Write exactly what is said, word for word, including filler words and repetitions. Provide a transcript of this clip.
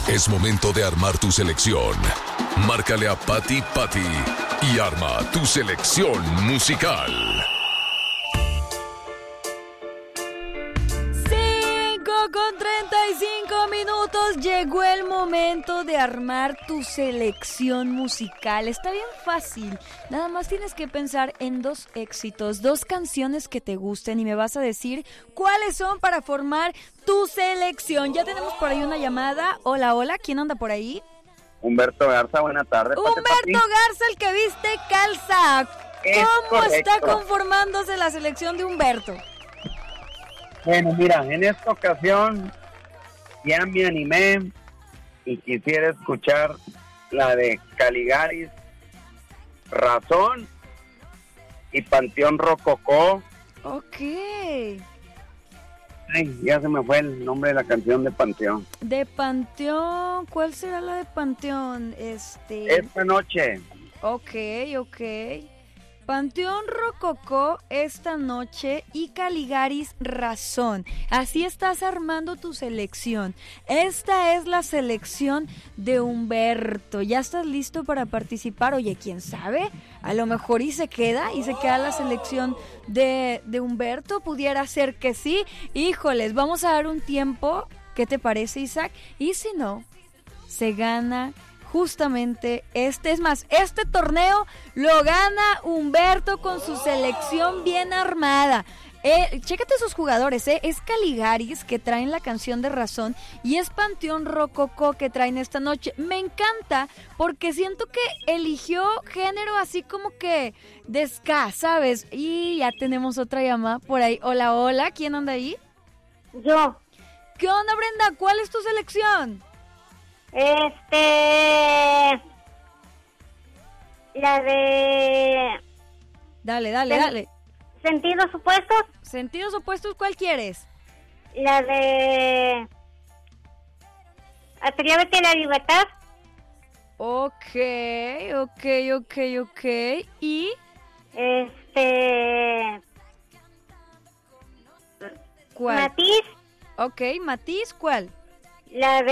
Es momento de armar tu selección. Márcale a Pati Pati y arma tu selección musical. Con treinta y cinco minutos llegó el momento de armar tu selección musical. Está bien fácil, nada más tienes que pensar en dos éxitos, dos canciones que te gusten y me vas a decir cuáles son para formar tu selección. Ya tenemos por ahí una llamada. Hola, hola, ¿quién anda por ahí? Humberto Garza, buena tarde. Humberto Garza, el que viste calza. ¿Cómo está conformándose la selección de Humberto? Bueno, mira, en esta ocasión ya me animé y quisiera escuchar la de Caligaris, Razón y Panteón Rococó. Ok. Ay, ya se me fue el nombre de la canción de Panteón. De Panteón, ¿cuál será la de Panteón? Este... Esta noche. Ok, ok. Panteón Rococó, Esta Noche y Caligaris, Razón. Así estás armando tu selección. Esta es la selección de Humberto. ¿Ya estás listo para participar? Oye, ¿quién sabe? A lo mejor y se queda, y se queda la selección de, de Humberto. Pudiera ser que sí. Híjoles, vamos a dar un tiempo. ¿Qué te parece, Isaac? Y si no, se gana justamente este, es más, este torneo lo gana Humberto con su selección bien armada. Eh, chécate sus jugadores, eh. Es Caligaris que traen la canción de Razón y es Panteón Rococó que traen Esta Noche. Me encanta porque siento que eligió género así como que de ska, ¿sabes? Y ya tenemos otra llamada por ahí. Hola, hola, ¿quién anda ahí? Yo. ¿Qué onda, Brenda? ¿Cuál es tu selección? Este... La de... Dale, dale, Sen- dale. ¿Sentidos opuestos? ¿Sentidos opuestos cuál quieres? La de... Atrévete a la libertad. Ok, ok, ok, ok. ¿Y? Este... ¿Cuál? Matiz. Ok, Matiz, ¿cuál? La de...